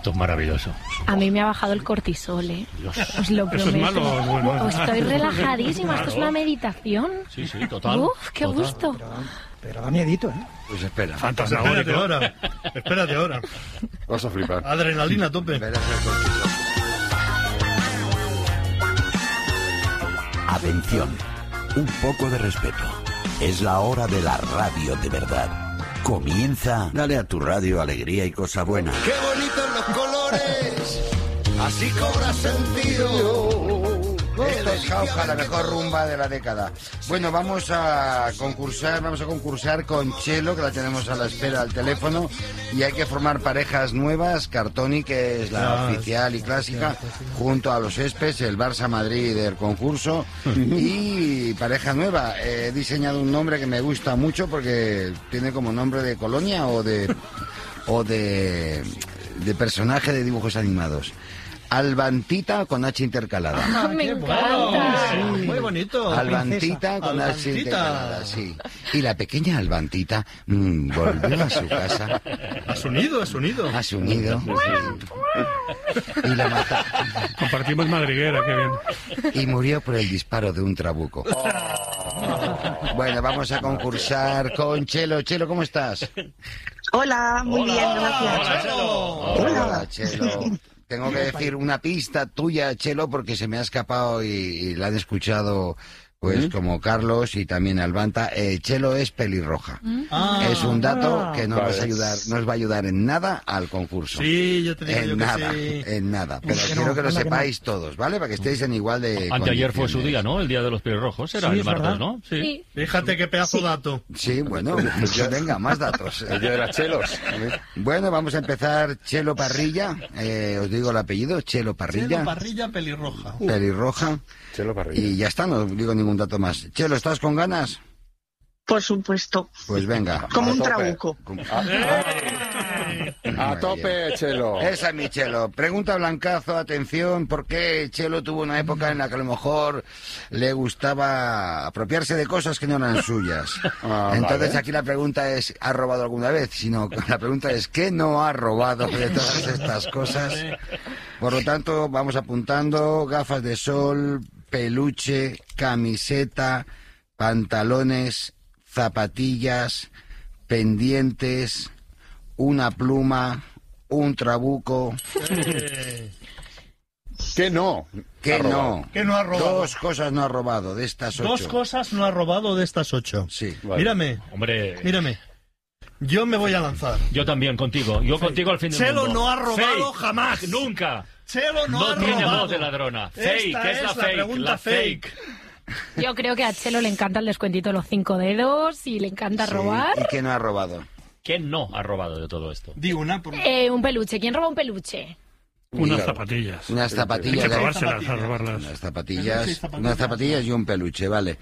Esto es maravilloso. A mí me ha bajado el cortisol, ¿eh? Dios. Os lo ¿Eso es prometo. malo o es bueno? Estoy relajadísima, esto es una meditación. Sí, total. Uf, qué total. gusto. Pero da miedito, ¿eh? Pues espera. Espérate ahora. Espérate ahora. Vas a flipar. Adrenalina a tope. Atención, un poco de respeto. Es la hora de la radio de verdad. Comienza. Dale a tu radio alegría y cosa buena. ¡Qué bonitos los colores! Así cobra sentido. Esto es Jauja, la mejor rumba de la década. Bueno, vamos a concursar con Chelo, que la tenemos a la espera al teléfono, y hay que formar parejas nuevas. Cartoni, que es la oficial y clásica, junto a los Espes, el Barça Madrid del concurso, y pareja nueva. He diseñado un nombre que me gusta mucho porque tiene como nombre de colonia o de personaje de dibujos animados. Albantita con H intercalada. Me encanta. Sí, muy bonito. Albantita con H intercalada, sí. Y la pequeña Albantita volvió a su casa. A su nido. A su nido. Y la mata. Compartimos madriguera, qué bien. Y murió por el disparo de un trabuco. Bueno, vamos a concursar con Chelo. Chelo, ¿cómo estás? Hola, muy bien, gracias. Hola, Chelo. Tengo que decir una pista tuya, Chelo, porque se me ha escapado y la han escuchado, pues, como Carlos y también Albanta. Chelo es pelirroja. Es un dato que no os va a ayudar en nada al concurso. Sí, yo te digo yo nada, que sí. En nada. Pero quiero que lo sepáis todos, ¿vale? Para que estéis en igual de Anteayer fue su condiciones. día, ¿no? El día de los pelirrojos. Era Sí, el es martes, verdad. ¿no? Sí. Fíjate qué pedazo dato. Sí, bueno, pues venga, más datos. El día de las chelos. Bueno, vamos a empezar. Chelo Parrilla, os digo el apellido, Chelo Parrilla. Chelo Parrilla pelirroja. Pelirroja. Chelo Parrilla. Y ya está, no digo ningún dato más. Chelo, ¿estás con ganas? Por supuesto, Pues venga. como un tope. trabuco. A tope, Chelo. Esa es mi Chelo. Pregunta Blancazo, atención, ¿por qué Chelo tuvo una época en la que a lo mejor le gustaba apropiarse de cosas que no eran suyas? Entonces vale. aquí la pregunta es, ¿ha robado alguna vez? Sino la pregunta es, ¿qué no ha robado de todas estas cosas? Por lo tanto, vamos apuntando: gafas de sol, peluche, camiseta, pantalones, zapatillas, pendientes, una pluma, un trabuco. ¿Qué no? ¿Qué no? ¿Qué no ha robado? Dos cosas no ha robado de estas 8. Dos cosas no ha robado de estas 8. Sí. Vale. Mírame, Hombre, mírame. Yo me voy a lanzar. yo también contigo. Yo contigo al fin del Chelo mundo. no ha robado Fake. jamás. Nunca. Chelo no ha tiene robado. voz de ladrona. Esta Fake, es la fake. pregunta La fake. Yo creo que a Chelo le encanta el descuentito de los 5 dedos y le encanta Sí. robar. ¿Y qué no ha robado? ¿Quién no ha robado de todo esto? Di una por... Un peluche. ¿Quién roba un peluche? Unas Claro. zapatillas. Unas Hay zapatillas. que probárselas a robarlas. Unas zapatillas y un peluche, vale.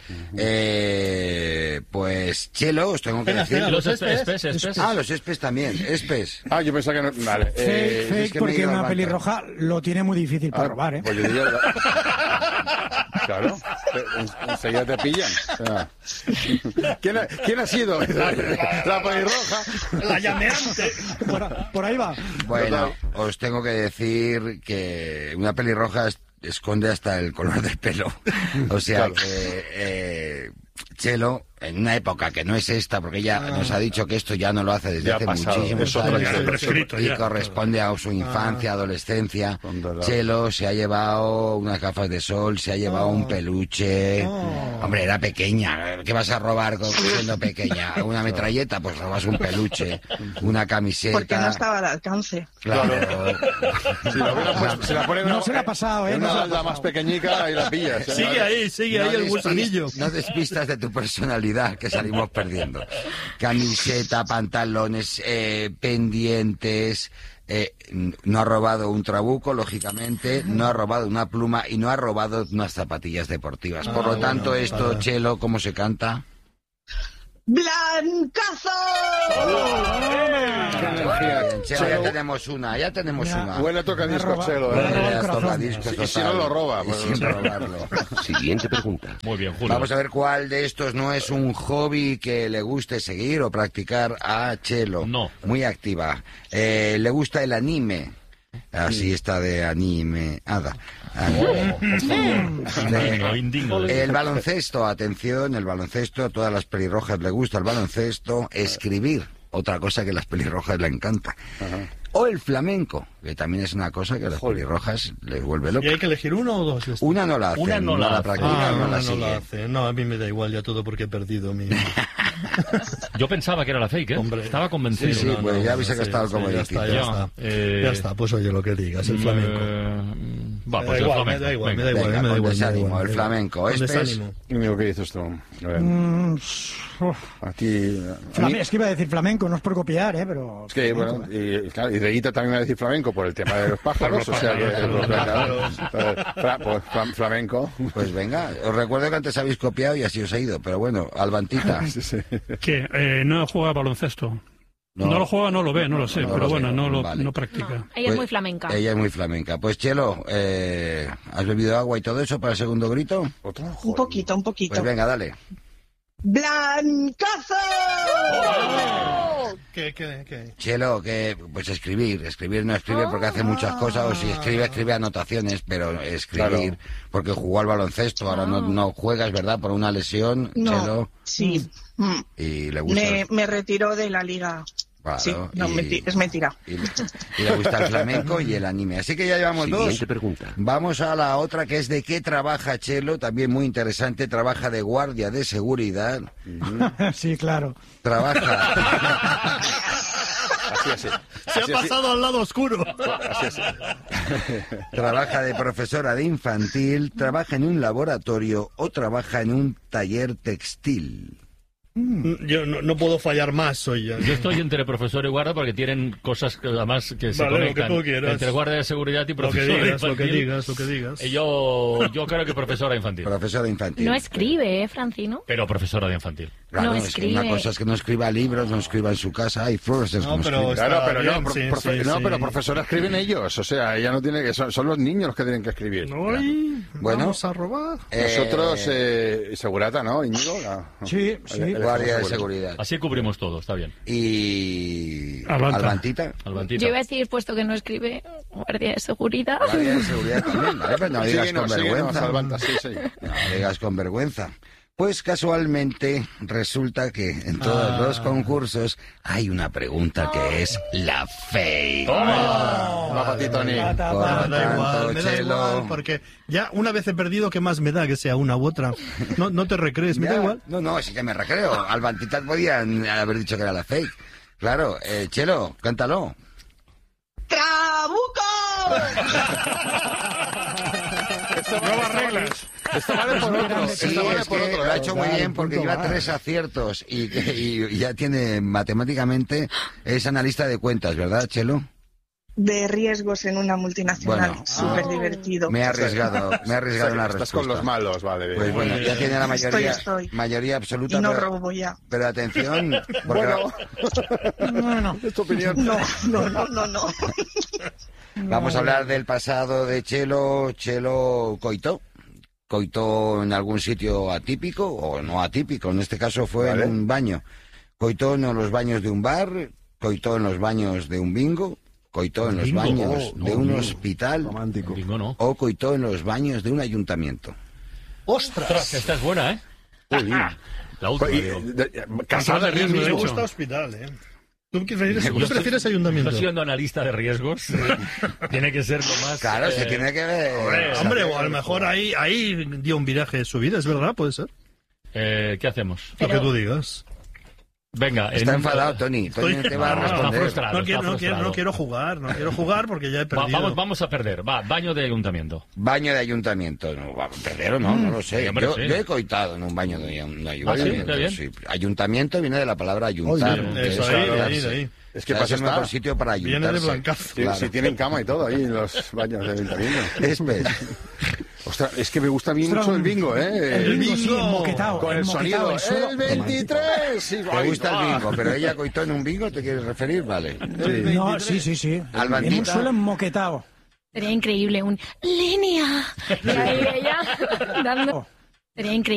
Pues Chelo, os tengo que Espera, decir. espera. Los Los espes. Ah, los Espes también. Espes. Yo pensaba que no. Vale. Fake, que me he porque ido al una banco. pelirroja lo tiene muy difícil para robar, ¿eh? Pues yo diría. Claro. Enseguida te pillan. O sea, ¿Quién ha sido? La pelirroja. La llameante. Por ahí va. Bueno, os tengo que decir que una pelirroja esconde hasta el color del pelo. O sea Claro. que Chelo, en una época que no es esta, porque ella nos ha dicho que esto ya no lo hace desde Ya ha hace pasado. muchísimos Eso años. ya está prescrito, Y ya. corresponde a su infancia, adolescencia. Cuando la- Chelo se ha llevado unas gafas de sol, se ha llevado un peluche. Hombre, era pequeña. ¿Qué vas a robar siendo pequeña? ¿Una metralleta? Pues robas un peluche, una camiseta. Porque no estaba al alcance. Claro. Si la hubiera puesto- se la ponen No se la ha pasado, ¿eh? en No una se la ha balda más pequeñica y la pillas. ¿eh? Sigue ahí el gusanillo. No despistas de tu personalidad, que salimos perdiendo. Camiseta, pantalones, pendientes. No ha robado un trabuco, lógicamente, no ha robado una pluma y no ha robado unas zapatillas deportivas. Por lo tanto, esto, Chelo, ¿cómo se canta? ¡Blancazo! Qué energía. Chelo, ya tenemos una. Huele a tocadiscos, Chelo. Huele a corazón. tocadiscos Y si total. no lo roba, Y pues sin no sé. robarlo. Siguiente pregunta. Muy bien, Julio. Vamos a ver cuál de estos no es un hobby que le guste seguir o practicar a Chelo. No. Muy activa. Le gusta el anime. Así está de animada. Indigno. El baloncesto, atención, el baloncesto, a todas las pelirrojas le gusta el baloncesto. Escribir, otra cosa que a las pelirrojas le encanta. O el flamenco, que también es una cosa que a las pelirrojas les vuelve loco. ¿Y hay que elegir uno o dos? Una no la hace, Una no la hace. practica, no la no sigue. la hace. No, a mí me da igual ya todo porque he perdido mi... Yo pensaba que era la fake, ¿eh? Hombre. Estaba convencido. Sí, pues ya habéis sacado el comoditito. Ya está. Ya está, pues oye lo que digas, el flamenco. Va, Me pues da el igual, flamenco. me da igual, Venga. me da igual. Venga, me da con igual, desánimo, me da igual. el flamenco. Con Este es- desánimo. Amigo, ¿qué dices tú? A ver, a ti... a mí- Es que iba a decir flamenco, no es por copiar, pero... Es que, bueno, y claro, y Reguita también va a decir flamenco por el tema de los pájaros, o sea que... pues, flamenco. Pues venga, os recuerdo que antes habéis copiado y así os ha ido, pero bueno, Albantita. Sí, sí. ¿Qué? ¿No juega baloncesto? No lo juega, no lo ve, no lo sé, No pero lo bueno, sé, vale. no practica. No, ella es muy flamenca. Ella es muy flamenca. Pues Chelo, ¿has bebido agua y todo eso para el segundo grito? ¿Otro? Un poquito, un poquito. Pues venga, dale. ¡Blancazo! ¿Qué? Chelo, que pues escribir no escribe porque hace muchas cosas, o si escribe anotaciones, pero escribir, porque jugó al baloncesto, ahora no juegas, ¿verdad? Por una lesión, No, Chelo, sí. y le gusta... Me retiró de la liga. Claro, Sí, no, y- es mentira. Y le gusta el flamenco y el anime. Así que ya llevamos dos. pregunta. Vamos a la otra, que es de qué trabaja Chelo, también muy interesante. Trabaja de guardia de seguridad. Sí, claro. Trabaja... Así. Se ha pasado al lado oscuro. Trabaja de profesora de infantil, trabaja en un laboratorio o trabaja en un taller textil. Yo no puedo fallar más, soy ya. Yo estoy entre profesor y guardia porque tienen cosas que además que se Vale, lo que conectan tú quieras. entre guardia de seguridad y Lo que profesor digas, lo que infantil. digas, lo que digas. Yo creo que profesora infantil. Profesora infantil. No escribe, Francino. Pero profesora de infantil. Claro, no es que escribe. una cosa es que no escriba libros, no escriba en su casa, hay profesores No, que no pero escriben. está Claro, pero bien, no, sí, no, sí. pero profesora escriben ellos, o sea, ella no tiene que, son los niños los que tienen que escribir. Ay, Bueno. vamos a robar. Nosotros, segurata, ¿no, Íñigo? Sí, sí. Guardia de seguridad. Así cubrimos todo, está bien. Y... Albanta. Albantita. Albantita. Yo iba a decir, puesto que no escribe, guardia de seguridad. Guardia de seguridad también, ¿vale? Pues no digas con vergüenza. Albanta, sí. No digas con vergüenza. Pues casualmente resulta que en todos los concursos hay una pregunta que es la fake. Va para ti, Tony. Por Me lo da tanto, igual, Chelo... porque ya una vez he perdido, ¿qué más me da que sea una u otra? No te recrees, me da Ya, igual. No, sí que me recreo. Albantitas podían haber dicho que era la fake. Claro, Chelo, cántalo. Nuevas reglas. Esto vale por otro. Sí, Esto vale es por que otro. lo ha hecho muy Claro, bien un porque punto lleva más. 3 aciertos y ya tiene matemáticamente, es analista de cuentas, ¿verdad, Chelo? De riesgos en una multinacional. Bueno. Súper divertido. Me he arriesgado en la respuesta. Estás con los malos, vale. Pues bueno, ya tiene la mayoría, Estoy. mayoría absoluta. Y no pero, robo ya. pero atención, porque Bueno, es tu opinión. No. vamos a hablar del pasado de Chelo coitó. Coitó en algún sitio atípico o no atípico, en este caso fue Vale. en un baño. Coitó en los baños de un bar, coitó en los baños de un bingo, coitó en los Bingo, baños de un hospital Bingo, no. o coitó en los baños de un ayuntamiento. ¡Ostras! Esta es buena, ¿eh? La última, digo. Casada de riesgo, Me de gusta hecho. hospital, ¿eh? ¿Tú prefieres ayuntamiento? Estoy siendo analista de riesgos. Tiene que ser lo más... Claro, se tiene que ver. Hombre, o a lo mejor ahí dio un viraje de su vida, ¿es verdad? ¿Puede ser? ¿Qué hacemos? Lo que tú digas. Venga. Está enfadado, Tony. Tony te va a No, está responder. frustrado. No quiero frustrado. jugar porque ya he perdido. Vamos a perder. Va, baño de ayuntamiento. Baño de ayuntamiento. No, perder o no, no lo sé. Sí, hombre, sí. Yo he coitado en un baño de un ayuntamiento. ¿Está bien? Sí. Ayuntamiento viene de la palabra ayuntar. Oye, que eso, es ahí, ayuntarse. ahí. Es que O sea, pasa es el está. mejor sitio para ayuntarse. Viene de Blancazo. Si, Claro. si tienen cama y todo ahí en los baños de ayuntamiento. Espera. Ostras, es que me gusta bien Ostras, mucho el bingo, ¿eh? El bingo, sí, moquetao. Con el moquetao, sonido. el suelo. ¡El 23! Sí, ¿Te gusta el bingo? Pero ella coitó en un bingo, ¿te quieres referir? Vale. No, sí. Albantita. En un suelo moquetao. Sería increíble un línea. Y ahí ella dando. Sería increíble.